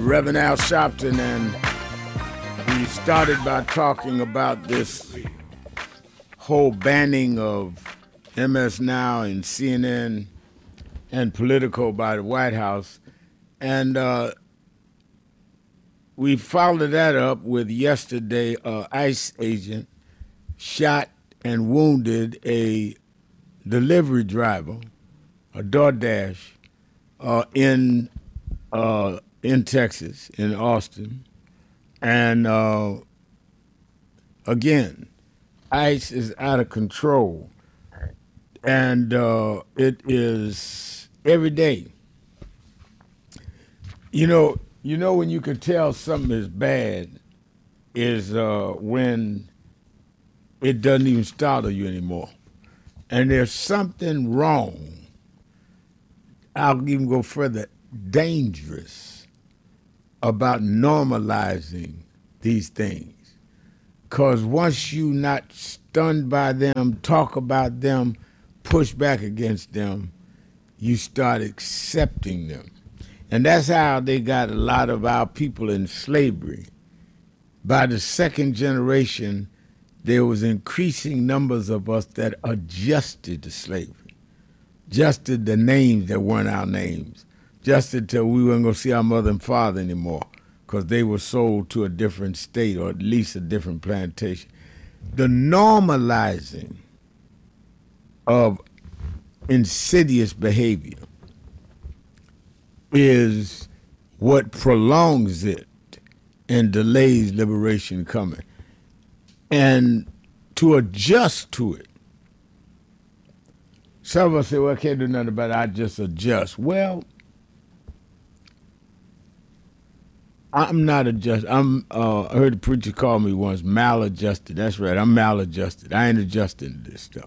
Reverend Al Sharpton, and we started by talking about this whole banning of MS Now and CNN and Politico by the White House. And we followed that up with yesterday, ICE agent shot and wounded a delivery driver, a DoorDash, in Texas, in Austin. And again, ICE is out of control. And it is every day. You know when you can tell something is bad is when it doesn't even startle you anymore. And there's something wrong. I'll even go further, dangerous about normalizing these things. Because once you not stunned by them, talk about them, push back against them, you start accepting them. And that's how they got a lot of our people in slavery. By the second generation, there was increasing numbers of us that adjusted to slavery, adjusted the names that weren't our names, adjusted till we weren't going to see our mother and father anymore because they were sold to a different state or at least a different plantation. The normalizing of insidious behavior is what prolongs it and delays liberation coming. And to adjust to it, some of us say, well, I can't do nothing about it, I just adjust. Well, I'm not adjusted. I heard a preacher call me once maladjusted. That's right, I'm maladjusted. I ain't adjusting to this stuff.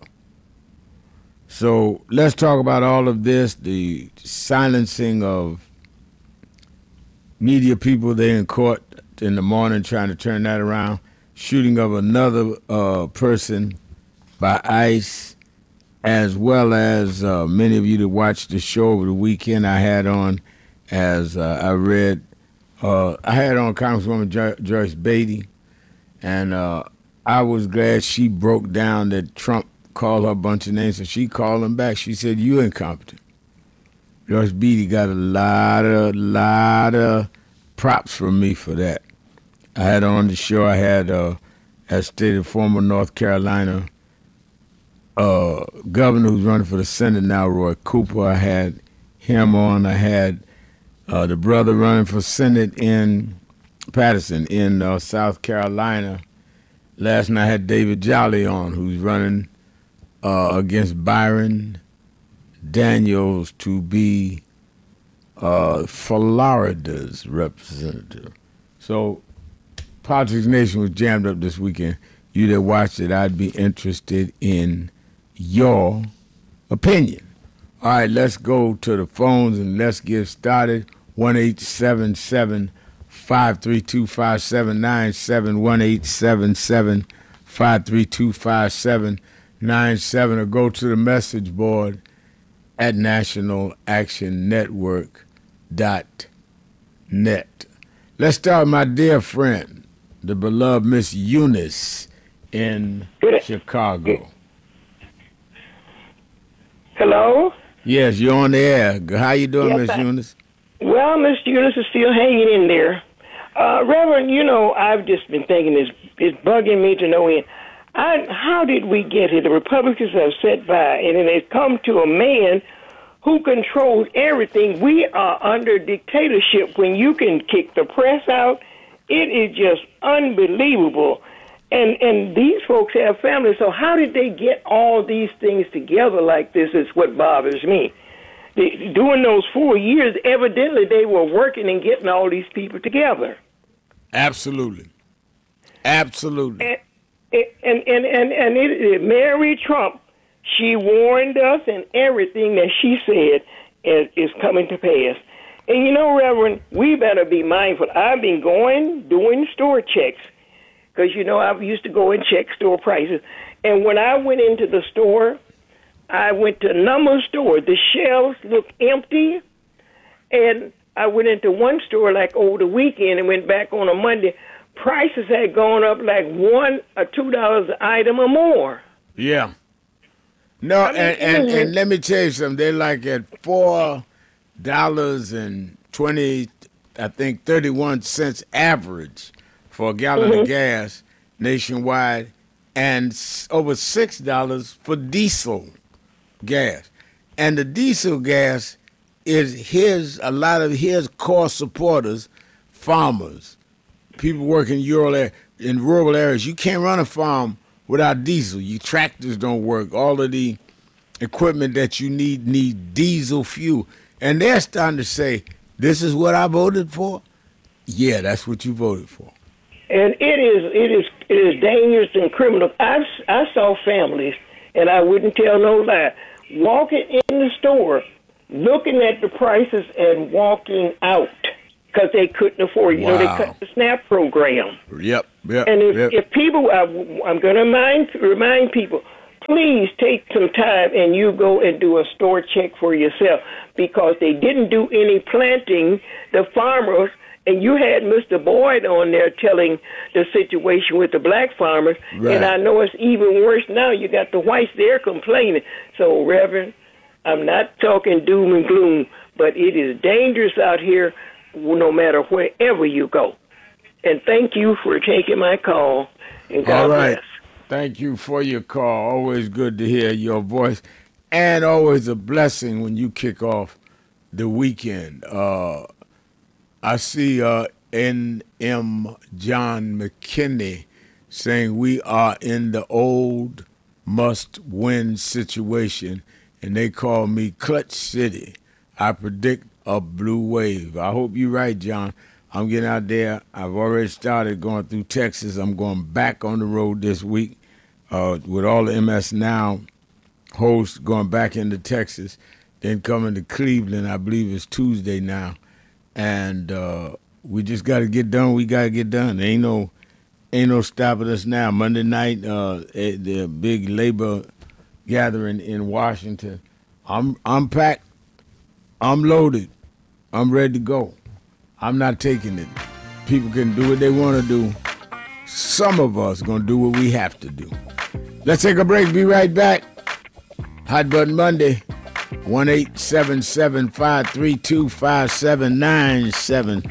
So let's talk about all of this, the silencing of media people. They're in court in the morning trying to turn that around. Shooting of another person by ICE, as well as many of you that watched the show over the weekend. I had on, as I read, I had on Congresswoman Joyce Beatty, and I was glad she broke down that Trump called her a bunch of names, and she called him back. She said, "You incompetent." Joyce Beatty got a lot of props from me for that. I had on the show, I had, as stated, former North Carolina governor who's running for the Senate now, Roy Cooper. I had him on. I had the brother running for Senate in Patterson in South Carolina. Last night I had David Jolly on, who's running against Byron Daniels to be Florida's representative. So Politics Nation was jammed up this weekend. You that watched it, I'd be interested in your opinion. All right, let's go to the phones and let's get started. 1-877-532-5797, 1-877-532-5797, or go to the message board at nationalactionnetwork.net. Let's start with my dear friend, the beloved Miss Eunice in Chicago. Hello? Yes, you're on the air. How you doing, Miss Eunice? Well, Miss Eunice is still hanging in there. Reverend, I've just been thinking it's bugging me to no end. How did we get here? The Republicans have sat by, and then it's come to a man who controls everything. We are under dictatorship when you can kick the press out. It is just unbelievable. And these folks have families, so how did they get all these things together like this is what bothers me. During those 4 years, evidently they were working and getting all these people together. Absolutely. And Mary Trump, she warned us, and everything that she said is coming to pass. And Reverend, we better be mindful. I've been doing store checks, because, I used to go and check store prices. And when I went into the store, I went to a number of stores. The shelves looked empty, and I went into one store like over the weekend and went back on a Monday. Prices had gone up like $1 or $2 an item or more. Yeah. No, I mean, and let me tell you something. They're like at $4.20, I think 31 cents average for a gallon of gas nationwide, and over $6 for diesel gas. And the diesel gas is a lot of his core supporters, farmers, people working in rural areas. You can't run a farm without diesel. Your tractors don't work. All of the equipment that you need diesel fuel. And they're starting to say, this is what I voted for? Yeah, that's what you voted for. And it is dangerous and criminal. I saw families, and I wouldn't tell no lie, walking in the store, looking at the prices and walking out because they couldn't afford. You know, they cut the SNAP program. Yep. And if people, I'm going to remind people, please take some time and you go and do a store check for yourself, because they didn't do any planting, the farmers. And you had Mr. Boyd on there telling the situation with the black farmers. Right. And I know it's even worse now. You got the whites there complaining. So, Reverend, I'm not talking doom and gloom, but it is dangerous out here no matter wherever you go. And thank you for taking my call. And God bless. Thank you for your call. Always good to hear your voice. And always a blessing when you kick off the weekend. I see N.M. John McKinney saying we are in the old must-win situation, and they call me Clutch City. I predict a blue wave. I hope you're right, John. I'm getting out there. I've already started going through Texas. I'm going back on the road this week with all the MS Now hosts going back into Texas, then coming to Cleveland. I believe it's Tuesday now. And we just got to get done. We got to get done. Ain't no stopping us now. Monday night, the big labor gathering in Washington. I'm packed. I'm loaded. I'm ready to go. I'm not taking it. People can do what they want to do. Some of us going to do what we have to do. Let's take a break. Be right back. Hot Button Monday. 1-877-532-5797.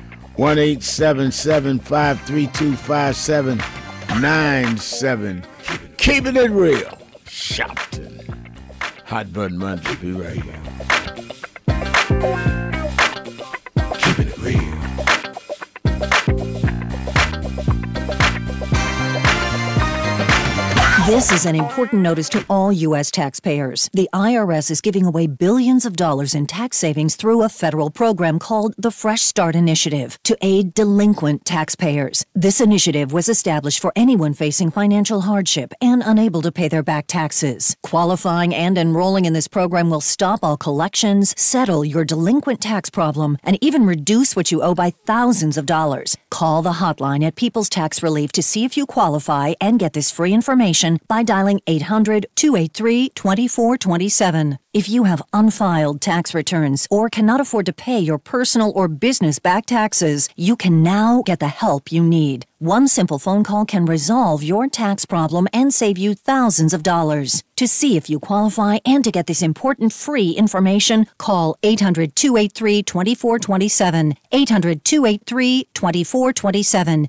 1-877-532-5797. Keeping it real. Shopton. Hot Button Monday. Be right back. Keeping it real. This is an important notice to all U.S. taxpayers. The IRS is giving away billions of dollars in tax savings through a federal program called the Fresh Start Initiative to aid delinquent taxpayers. This initiative was established for anyone facing financial hardship and unable to pay their back taxes. Qualifying and enrolling in this program will stop all collections, settle your delinquent tax problem, and even reduce what you owe by thousands of dollars. Call the hotline at People's Tax Relief to see if you qualify and get this free information by dialing 800-283-2427. If you have unfiled tax returns or cannot afford to pay your personal or business back taxes, you can now get the help you need. One simple phone call can resolve your tax problem and save you thousands of dollars. To see if you qualify and to get this important free information, call 800-283-2427. 800-283-2427.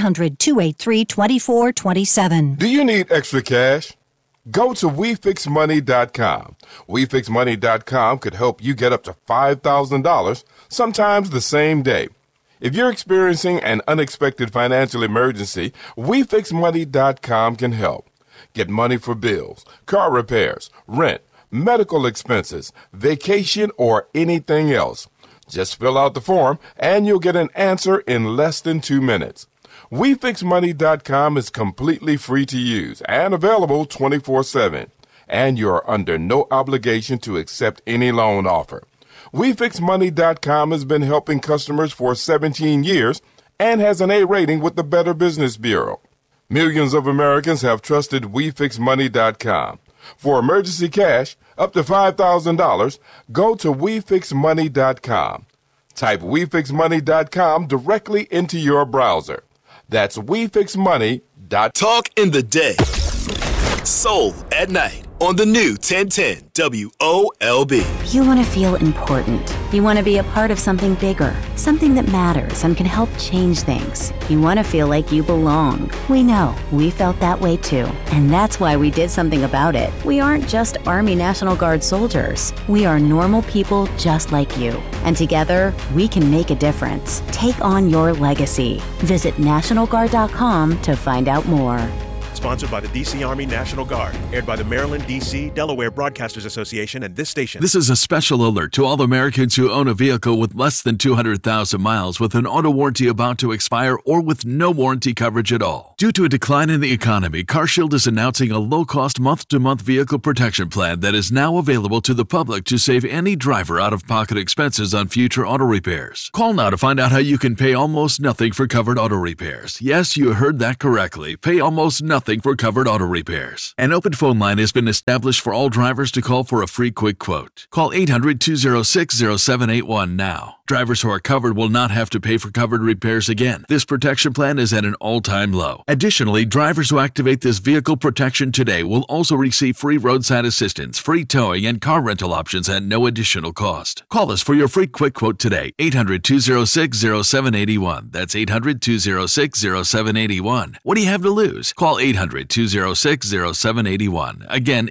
800-283-2427. Do you need extra cash? Go to WeFixMoney.com. WeFixMoney.com could help you get up to $5,000, sometimes the same day. If you're experiencing an unexpected financial emergency, WeFixMoney.com can help. Get money for bills, car repairs, rent, medical expenses, vacation, or anything else. Just fill out the form and you'll get an answer in less than 2 minutes. WeFixMoney.com is completely free to use and available 24/7. And you're under no obligation to accept any loan offer. WeFixMoney.com has been helping customers for 17 years and has an A rating with the Better Business Bureau. Millions of Americans have trusted WeFixMoney.com. For emergency cash, up to $5,000, go to WeFixMoney.com. Type WeFixMoney.com directly into your browser. That's WeFixMoney.com. Talk in the day. Soul at night on the new 1010 WOLB. You want to feel important. You want to be a part of something bigger, something that matters and can help change things. You want to feel like you belong. We know. We felt that way too. And that's why we did something about it. We aren't just Army National Guard soldiers. We are normal people just like you. And together, we can make a difference. Take on your legacy. Visit NationalGuard.com to find out more. Sponsored by the D.C. Army National Guard. Aired by the Maryland, D.C., Delaware Broadcasters Association and this station. This is a special alert to all Americans who own a vehicle with less than 200,000 miles with an auto warranty about to expire or with no warranty coverage at all. Due to a decline in the economy, CarShield is announcing a low-cost month-to-month vehicle protection plan that is now available to the public to save any driver out-of-pocket expenses on future auto repairs. Call now to find out how you can pay almost nothing for covered auto repairs. Yes, you heard that correctly. Pay almost nothing for covered auto repairs. An open phone line has been established for all drivers to call for a free quick quote. Call 800-206-0781 now. Drivers who are covered will not have to pay for covered repairs again. This protection plan is at an all-time low. Additionally, drivers who activate this vehicle protection today will also receive free roadside assistance, free towing, and car rental options at no additional cost. Call us for your free quick quote today. 800-206-0781. That's 800-206-0781. What do you have to lose? Call 800-206-0781. Again,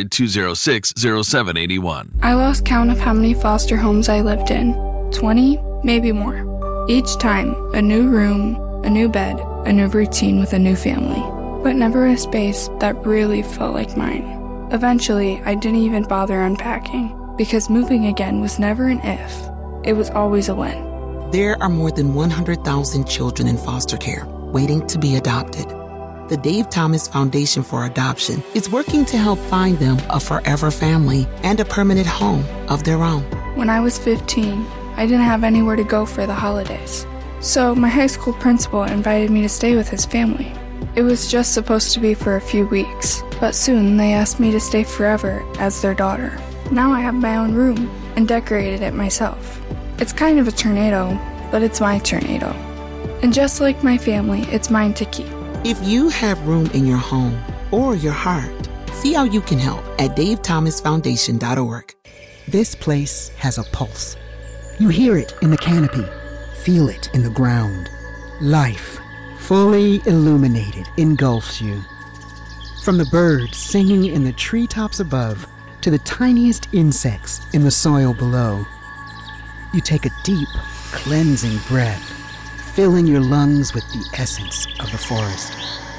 800-206-0781. I lost count of how many foster homes I lived in. 20, maybe more. Each time, a new room, a new bed, a new routine with a new family. But never a space that really felt like mine. Eventually, I didn't even bother unpacking, because moving again was never an if. It was always a when. There are more than 100,000 children in foster care waiting to be adopted. The Dave Thomas Foundation for Adoption is working to help find them a forever family and a permanent home of their own. When I was 15, I didn't have anywhere to go for the holidays. So my high school principal invited me to stay with his family. It was just supposed to be for a few weeks, but soon they asked me to stay forever as their daughter. Now I have my own room and decorated it myself. It's kind of a tornado, but it's my tornado. And just like my family, it's mine to keep. If you have room in your home or your heart, see how you can help at davethomasfoundation.org. This place has a pulse. You hear it in the canopy, feel it in the ground. Life, fully illuminated, engulfs you. From the birds singing in the treetops above to the tiniest insects in the soil below. You take a deep, cleansing breath, filling your lungs with the essence of the forest.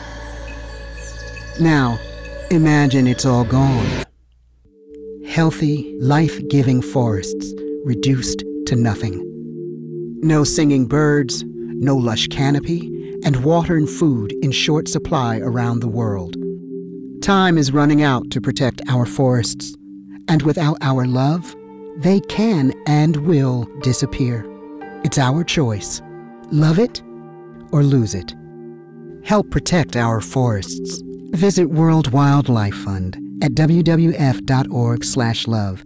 Now, imagine it's all gone. Healthy, life-giving forests reduced to nothing. No singing birds, no lush canopy, and water and food in short supply around the world. Time is running out to protect our forests, and without our love, they can and will disappear. It's our choice. Love it or lose it. Help protect our forests. Visit World Wildlife Fund at wwf.org/love.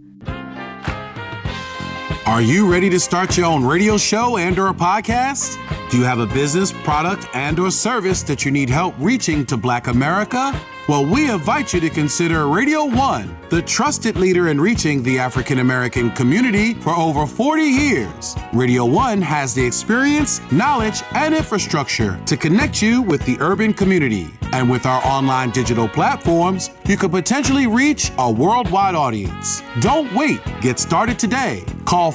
Are you ready to start your own radio show and/or a podcast? Do you have a business, product, and/or service that you need help reaching to Black America? Well, we invite you to consider Radio One, the trusted leader in reaching the African American community for over 40 years. Radio One has the experience, knowledge, and infrastructure to connect you with the urban community. And with our online digital platforms, you could potentially reach a worldwide audience. Don't wait. Get started today. Call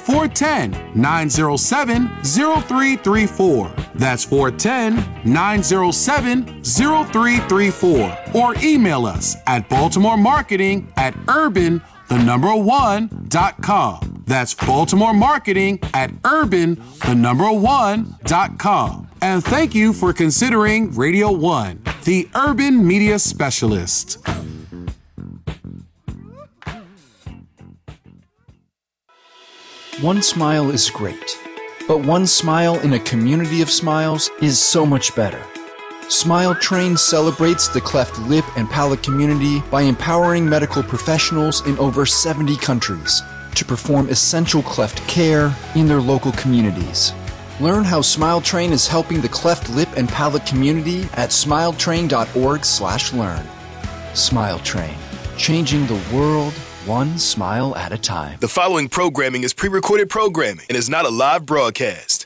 410-907-0334. That's 410-907-0334. Or email us at baltimoremarketing@urban1.com. That's baltimoremarketing@urban1.com. And thank you for considering Radio One, the urban media specialist. One smile is great, but one smile in a community of smiles is so much better. Smile Train celebrates the cleft lip and palate community by empowering medical professionals in over 70 countries to perform essential cleft care in their local communities. Learn how Smile Train is helping the cleft lip and palate community at smiletrain.org/learn. Smile Train, changing the world one smile at a time. The following programming is pre-recorded programming and is not a live broadcast.